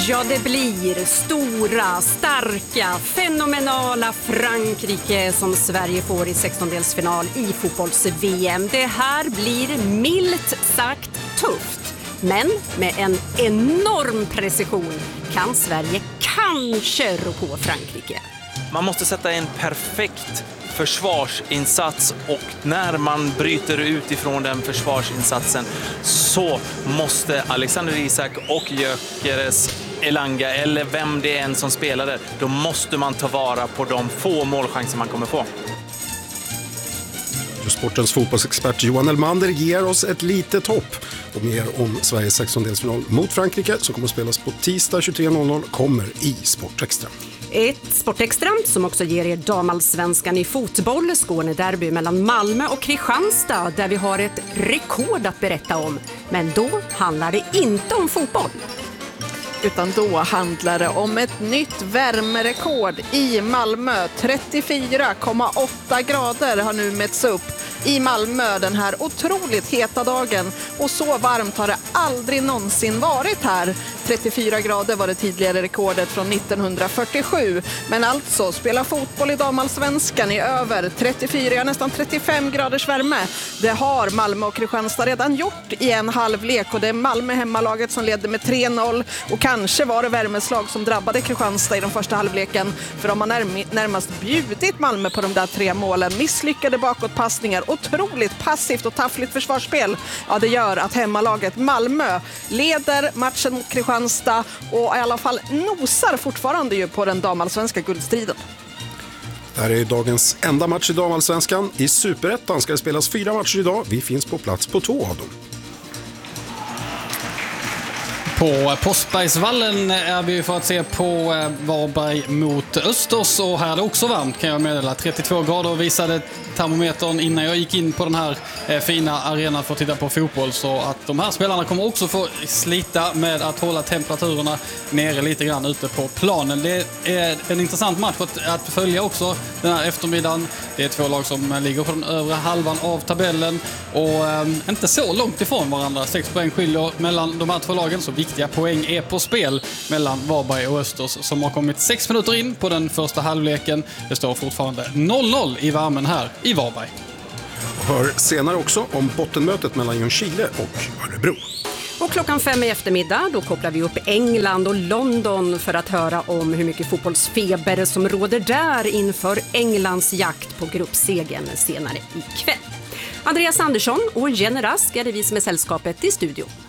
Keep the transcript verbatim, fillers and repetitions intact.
Ja, det blir stora, starka, fenomenala Frankrike som Sverige får i sextondelsfinal i fotbolls-V M. Det här blir milt sagt tufft, men med en enorm precision kan Sverige kanske rå på Frankrike. Man måste sätta en perfekt försvarsinsats, och när man bryter ut ifrån den försvarsinsatsen så måste Alexander Isak och Gyökeres Elanga, eller vem det är än som spelar där, då måste man ta vara på de få målchanser man kommer få. Sportens fotbollsexpert Johan Elmander ger oss ett litet hopp, och mer om Sveriges sextondelsfinal mot Frankrike som kommer att spelas på tisdag tjugotre noll noll kommer i Sportextra. Ett Sportextra som också ger er damallsvenskan i fotboll, Skånederby mellan Malmö och Kristianstad, där vi har ett rekord att berätta om. Men då handlar det inte om fotboll. Utan då handlar det om ett nytt värmerekord i Malmö. trettiofyra komma åtta grader har nu mätts upp i Malmö den här otroligt heta dagen. Och så varmt har det aldrig någonsin varit här. trettiofyra grader var det tidigare rekordet från nittonhundrafyrtiosju. Men alltså, spela fotboll i damallsvenskan i över trettiofyra, ja, nästan trettiofem graders värme. Det har Malmö och Kristianstad redan gjort i en halvlek. Och det är Malmö hemmalaget som leder med tre noll. Och kanske var det värmeslag som drabbade Kristianstad i den första halvleken. För de har närm- närmast bjudit Malmö på de där tre målen. Misslyckade bakåtpassningar, otroligt passivt och taffligt försvarsspel. Ja, det gör att hemmalaget Malmö leder matchen mot Kristianstad och i alla fall nosar fortfarande ju på den damallsvenska guldstriden. Det här är dagens enda match i damallsvenskan. I Superettan ska det spelas fyra matcher idag. Vi finns på plats på två av dem. På Påskbergsvallen är vi för att se på Varberg mot Östers, och här är det också varmt, kan jag meddela. trettiotvå grader visade termometern innan jag gick in på den här fina arenan för att titta på fotboll, så att de här spelarna kommer också få slita med att hålla temperaturerna nere lite grann ute på planen. Det är en intressant match att, att följa också den här eftermiddagen. Det är två lag som ligger på den övre halvan av tabellen och eh, inte så långt ifrån varandra. Sex poäng skiljer mellan de här två lagen, så viktiga poäng är på spel mellan Varberg och Östers, som har kommit sex minuter in på den första halvleken. Det står fortfarande noll noll i värmen här i Varberg. Hör senare också om bottenmötet mellan Ljungskile och Örebro. Och klockan fem i eftermiddag då kopplar vi upp England och London för att höra om hur mycket fotbollsfeber som råder där inför Englands jakt på gruppsegern senare ikväll. Andreas Andersson och Jenny Rask är det vi som är sällskapet i studio.